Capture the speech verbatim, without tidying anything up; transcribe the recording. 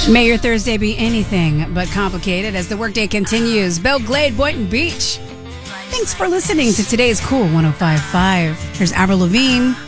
May your Thursday be anything but complicated as the workday continues. Belle Glade, Boynton Beach. Thanks for listening to today's Cool one oh five point five. Here's Avril Lavigne.